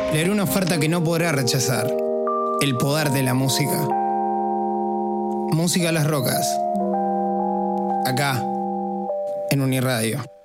Leeré una oferta que no podrá rechazar. El poder de la música. Música a las rocas. Acá, en Uniradio.